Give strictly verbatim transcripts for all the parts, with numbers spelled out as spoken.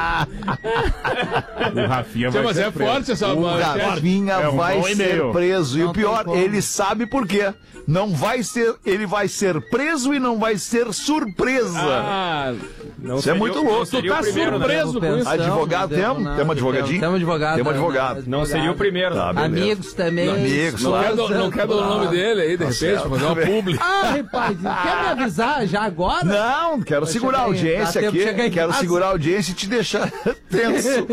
O Rafinha vai Mas ser é preso. forte essa O manchete. Rafinha É um vai bom ser e-mail. preso. E Não o pior, tem como. ele sabe por quê. Não vai ser, ele vai ser preso e não vai ser surpresa. Ah, Não Isso é seria muito o- louco. não seria Tu tá o primeiro, né? surpreso com isso. Advogado temos? Temos um advogadinho? Temos advogado. Temos advogado. né? Não seria o primeiro. Tá, beleza. Amigos também. Amigos, Não claro. quer, do- não quer dar o nome dele aí, de repente, certo. fazer uma publi. Ah, rapaz, quer me avisar já agora? Não, quero Vai segurar a chegar em- audiência dá tempo aqui. de chegar em Quero casa. segurar a audiência e te deixar tenso.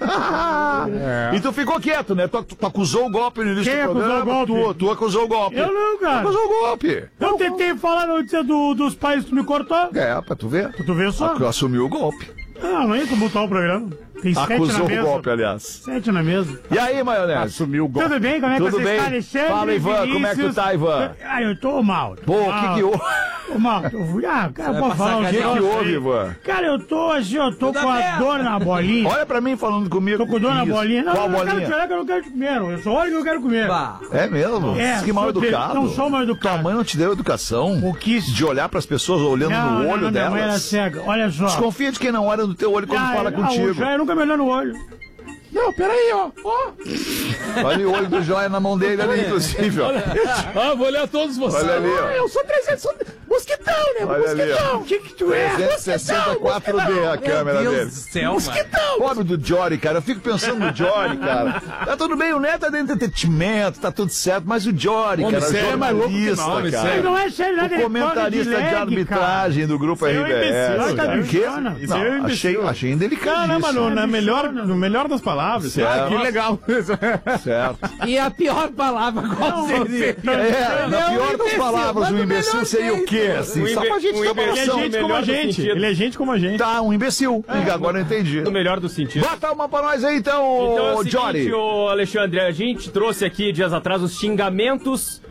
E tu ficou quieto, né? Tu, tu, tu acusou o golpe no início Quem do acusou programa. o golpe? Tu, tu acusou o golpe. Eu não, cara. Acusou o golpe. Eu tentei falar a notícia do, dos pais que tu me cortou. É, pra tu ver. Tu vê só? Acu- Assumiu o golpe. Ah, não ia tu botar o programa. Tem sete na Acusou o mesa. golpe, aliás. Sete na mesa. E aí, maionese? Assumiu o golpe. Tudo bem? Como é que Tudo você bem? está, Alexandre? Fala, Ivan, como é que tu Vinícius? tá, Ivan? Ah, eu tô mal. Pô, o que que houve? Ô, mal, eu, ah, cara, Vai pode falar um passar O que negócio que houve, aí. Ivan? Cara, eu tô assim, eu tô com a dor na bolinha. Olha pra mim falando comigo. Tô com dor na Isso. bolinha. Não, Qual eu não quero bolinha? te olhar que eu não quero te comer. Eu só olho que eu quero comer. Bah. É mesmo? É, Que mal sou de- educado. não sou mal educado. Tua mãe não te deu educação? O que isso? De olhar pras pessoas olhando Não, no não, olho não, minha mãe era delas? cega. Olha só. Desconfia de quem não olha no teu olho quando Ah, fala ah, contigo. O Joia nunca me olhou no olho. Não, peraí, ó. ó. Olha o olho do Joia na mão dele ali, inclusive, ó. Ah, vou olhar todos vocês. Olha ali, ó. Ah, eu sou trezentos, sou mosquitão, né? Olha ali, ó. O que que tu é? trezentos e sessenta e quatro D a câmera Meu dele. Deus do céu, mano. Pobre do Jory, cara. Eu fico pensando no Jory, cara. Tá tudo bem, o Neto é de entretenimento, tá tudo certo, mas o Jory, Homem cara, sério é mais louco que jornalista, não, homem cara. Ele não é sério, nada. O ele comentarista corre de, leg, arbitragem do Grupo Isso é um R B S. imbecil, cara. tá O quê? bichona. Isso é um Não, achei, imbecil. achei indelicadíssimo. Caramba, no, na melhor, no melhor das palavras. Certo. Ah, que legal. Certo. E a pior palavra qual seria? É, na Ele é um pior das imbecil, palavras, mas um do imbecil melhor seria o jeito. quê? Assim, Um só pra imbe- gente um ter uma imbecil. Ele é noção. gente como melhor a do gente. sentido. Ele é gente como a gente. Tá, um imbecil. Agora eu entendi. No melhor dos sentidos. Bota uma pra nós aí, então, Então é o ô, seguinte, Jory. ô Alexandre, a gente trouxe aqui dias atrás os xingamentos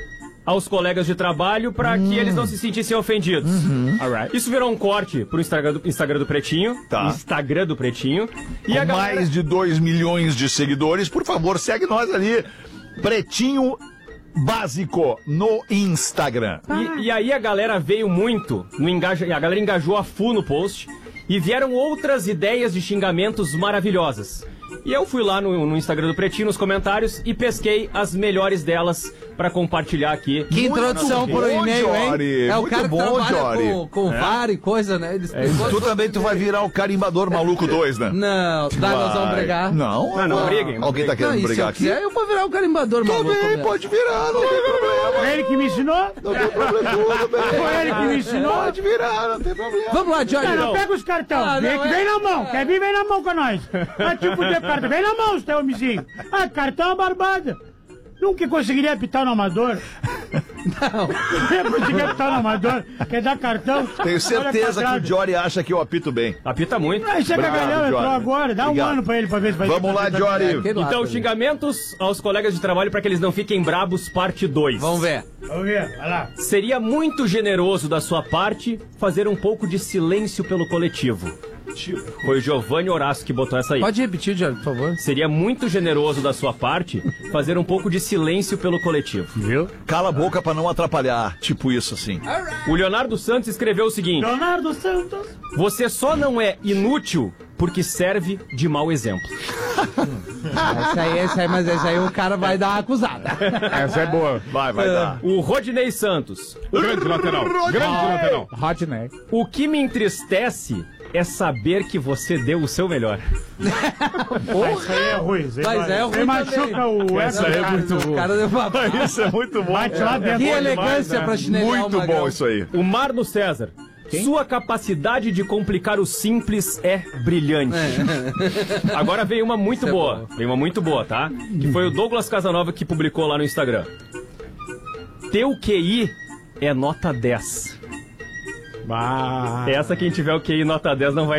aos colegas de trabalho para Hum. que eles não se sentissem ofendidos. Alright. Isso virou um corte pro Instagram do, Instagram do Pretinho. Tá. Instagram do Pretinho. E Com a galera... mais de dois milhões de seguidores, por favor, segue nós ali. Pretinho Básico no Instagram. E, e aí a galera veio muito, no engaja, a galera engajou a full no post e vieram outras ideias de xingamentos maravilhosas. E eu fui lá no, no Instagram do Pretinho, nos comentários, e pesquei as melhores delas pra compartilhar aqui. Que introdução por bom, e-mail, hein? Jory. É o Muito cara que bom, trabalha Jory. com, com V A R e coisa, né? Ele explicou Tu também tu vai virar o carimbador maluco dois, né? Não, dá, nós vamos Vai. brigar. Não, Não, não briguem, não Alguém tá Não, querendo e se brigar eu aqui? quiser, eu vou virar o carimbador maluco Também mesmo. pode virar, não tem problema. Foi ele que me ensinou? Não tem problema, tudo bem. Foi ele que me ensinou? Pode virar, não tem problema. Vamos lá, Johnny. Não, não pega os cartões. Ah, vem, não, é- vem na mão. Quer vir, vem na mão com nós. Ah, tipo de cartão. Vem na mão, seu homenzinho. Ah, cartão é barbada. Nunca conseguiria apitar no amador. Não. Nunca conseguiria apitar no amador. Quer dar cartão? Tenho certeza Olha que o Jory acha que eu apito bem. Apita muito. Ah, esse é Bravo, cagalhão, entrou Jory. agora. Dá Obrigado. um ano pra ele pra ver se vai Vamos lá, Jory. Aquele lá, Então, tá xingamentos aos colegas de trabalho pra que eles não fiquem brabos, parte dois. Vamos ver. Vamos ver, vai lá. Seria muito generoso da sua parte fazer um pouco de silêncio pelo coletivo. Foi o Giovanni Horácio que botou essa aí. Pode repetir, Johnny, por favor. Seria muito generoso da sua parte fazer um pouco de silêncio pelo coletivo. Viu? Cala a boca pra não atrapalhar. Tipo isso, assim. O Leonardo Santos escreveu o seguinte: Leonardo Santos. você só não é inútil porque serve de mau exemplo. Esse aí, esse aí, mas esse aí o cara vai dar uma acusada. Essa é boa. Vai, vai dar. O Rodinei Santos: Grande lateral. Grande lateral. Rodney. o que me entristece é saber que você deu o seu melhor. Ah, isso aí é ruim. Isso aí Mas vai- é isso aí ruim machuca também. o Essa aí é muito O boa. cara deu uma... Isso é muito bom. Bate lá dentro. Que Bom elegância demais, pra né? chinelhar o Muito Magrão. bom isso aí. O Marno César: sua capacidade de complicar o simples é brilhante. Agora veio uma muito Isso é boa. boa. Veio uma muito boa, tá? Que foi o Douglas Casanova que publicou lá no Instagram. Teu Q I é nota dez. Bah. Essa, quem tiver o Q I nota dez não vai